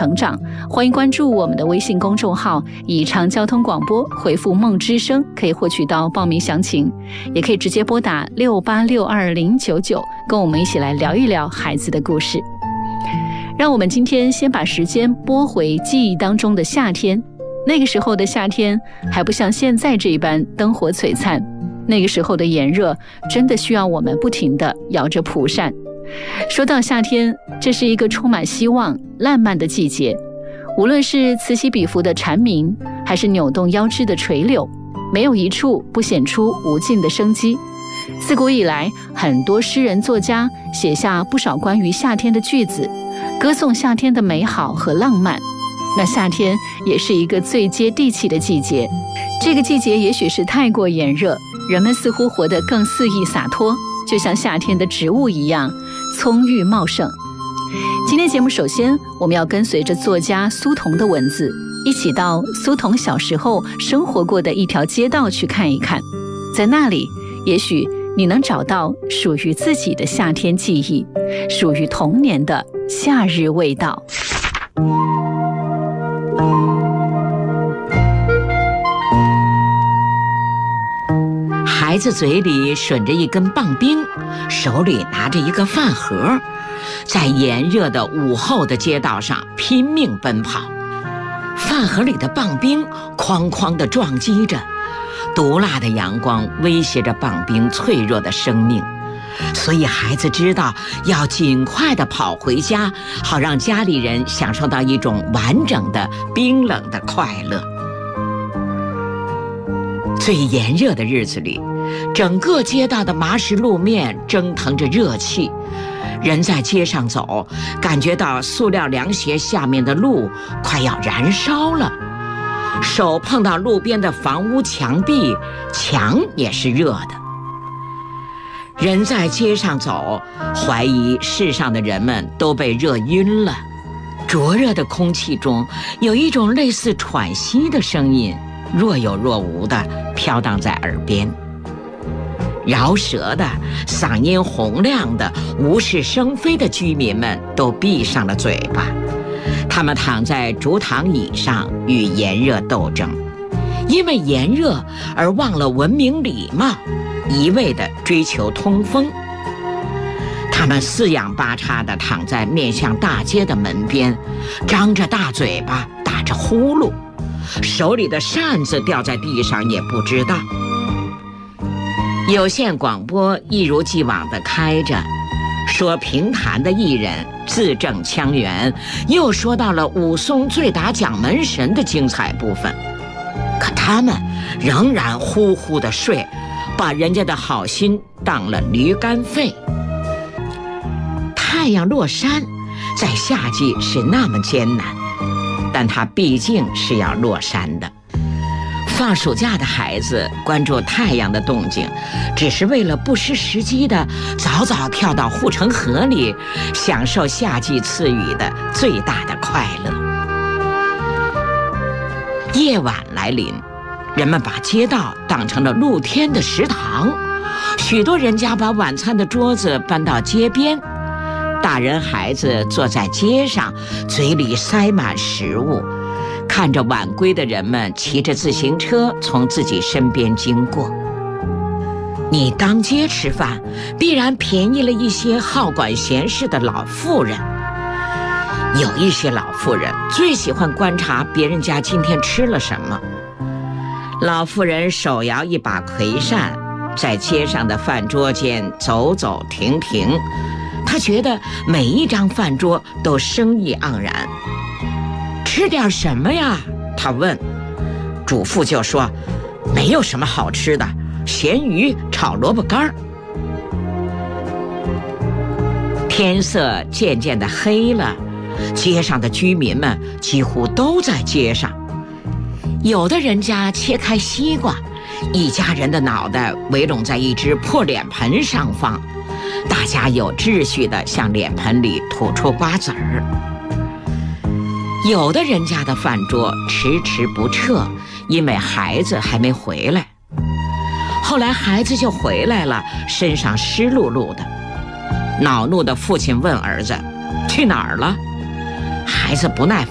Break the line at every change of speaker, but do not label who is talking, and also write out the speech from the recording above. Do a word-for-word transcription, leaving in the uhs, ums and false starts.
成长。欢迎关注我们的微信公众号以常交通广播回复梦之声，可以获取到报名详情，也可以直接拨打六八六二零九九，跟我们一起来聊一聊孩子的故事。让我们今天先把时间拨回记忆当中的夏天，那个时候的夏天还不像现在这般灯火璀璨，那个时候的炎热真的需要我们不停地摇着蒲扇。说到夏天，这是一个充满希望、烂漫的季节，无论是此起彼伏的蝉鸣，还是扭动腰肢的垂柳，没有一处不显出无尽的生机。自古以来，很多诗人作家写下不少关于夏天的句子，歌颂夏天的美好和浪漫。那夏天也是一个最接地气的季节，这个季节也许是太过炎热，人们似乎活得更肆意洒脱，就像夏天的植物一样葱郁茂盛。今天节目首先我们要跟随着作家苏童的文字，一起到苏童小时候生活过的一条街道去看一看，在那里也许你能找到属于自己的夏天记忆，属于童年的夏日味道。
孩子嘴里吮着一根棒冰，手里拿着一个饭盒，在炎热的午后的街道上拼命奔跑。饭盒里的棒冰哐哐地撞击着，毒辣的阳光威胁着棒冰脆弱的生命，所以孩子知道要尽快地跑回家，好让家里人享受到一种完整的冰冷的快乐。最炎热的日子里，整个街道的麻石路面蒸腾着热气，人在街上走，感觉到塑料凉鞋下面的路快要燃烧了，手碰到路边的房屋墙壁，墙也是热的。人在街上走，怀疑世上的人们都被热晕了。灼热的空气中有一种类似喘息的声音，若有若无地飘荡在耳边。饶舌的、嗓音洪亮的、无事生非的居民们都闭上了嘴巴，他们躺在竹躺椅上与炎热斗争，因为炎热而忘了文明礼貌，一味地追求通风。他们四仰八叉地躺在面向大街的门边，张着大嘴巴，打着呼噜，手里的扇子掉在地上也不知道。有线广播一如既往地开着，说评弹的艺人字正腔圆，又说到了武松醉打蒋门神的精彩部分，可他们仍然呼呼地睡，把人家的好心当了驴肝肺。太阳落山在夏季是那么艰难，但它毕竟是要落山的。放暑假的孩子关注太阳的动静，只是为了不失时机的早早跳到护城河里，享受夏季赐予的最大的快乐。夜晚来临，人们把街道当成了露天的食堂，许多人家把晚餐的桌子搬到街边，大人孩子坐在街上，嘴里塞满食物，看着晚归的人们骑着自行车从自己身边经过。你当街吃饭，必然便宜了一些好管闲事的老妇人。有一些老妇人最喜欢观察别人家今天吃了什么。老妇人手摇一把葵扇，在街上的饭桌间走走停停，她觉得每一张饭桌都生意盎然。吃点什么呀？他问。主妇就说，没有什么好吃的，咸鱼炒萝卜干。天色渐渐的黑了，街上的居民们几乎都在街上。有的人家切开西瓜，一家人的脑袋围拢在一只破脸盆上方，大家有秩序地向脸盆里吐出瓜子儿。有的人家的饭桌迟迟不撤，因为孩子还没回来。后来孩子就回来了，身上湿漉漉的。恼怒的父亲问儿子，去哪儿了？孩子不耐